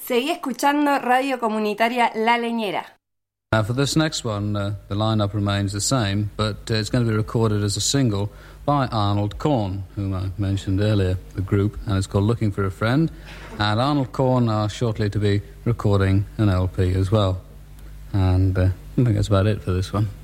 Seguí escuchando Radio Comunitaria La Leñera. For this next one, the lineup remains the same, but it's going to be recorded as a single by Arnold Corn, whom I mentioned earlier, the group, and it's called Looking for a Friend. And Arnold Corn are shortly to be recording an LP as well. And I think that's about it for this one.